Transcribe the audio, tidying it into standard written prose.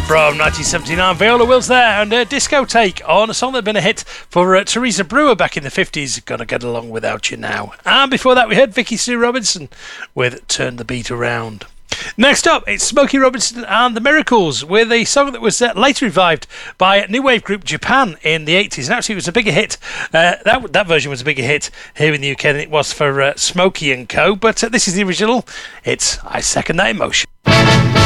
From 1979, Viola Wills there, and a disco take on a song that had been a hit for Teresa Brewer back in the 50s, Gonna Get Along Without You Now. And before that, we heard Vicky Sue Robinson with Turn the Beat Around. Next up, it's Smokey Robinson and the Miracles with a song that was later revived by new wave group Japan in the 80s. And actually, it was a bigger hit. That version was a bigger hit here in the UK than it was for Smokey and Co. But this is the original. It's I Second That Emotion.